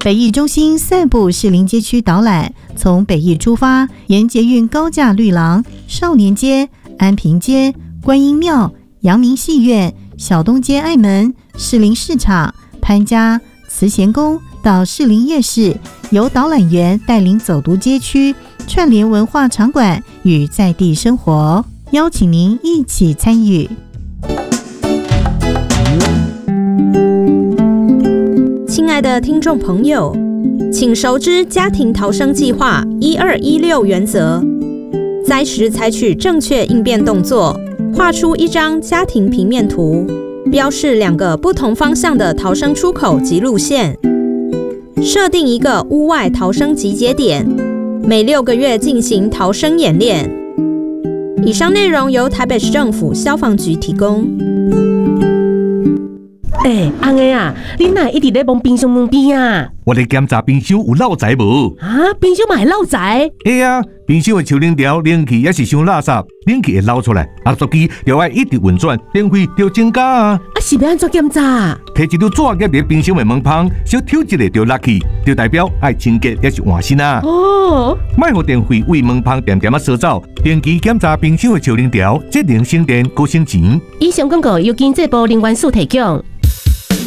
北艺中心散步士林街区导览，从北艺出发，沿捷运高架绿廊、少年街、安平街、观音庙、阳明戏院、小东街爱门、士林市场、潘家、慈贤宫到士林夜市，由导览员带领走读街区，串联文化场馆与在地生活，邀请您一起参与。 亲爱的听众朋友，请熟知家庭逃生计划1216原则，灾时采取正确应变动作，画出一张家庭平面图，标示2个不同方向的逃生出口及路线，设定一个屋外逃生集结点，每6个月进行逃生演练。以上内容由台北市政府消防局提供。 安个啊，你哪一直在摸冰箱门边啊？ 我咧检查冰箱有漏财无？ 啊，冰箱嘛会漏财？ 嘿啊，冰箱的抽冷条冷气也是伤垃圾，冷气会漏出来，压缩机就要一直运转，电费就增加啊！ 啊，是要安怎检查？ 摕一张纸夹伫冰箱的门旁，小挑一个就落去，就代表爱清洁也是换新啊！ 哦， 莫互电费为门旁点点啊烧走，定期检查冰箱的抽冷条，节能省电，高省钱。 以上广告由经济部能源署提供。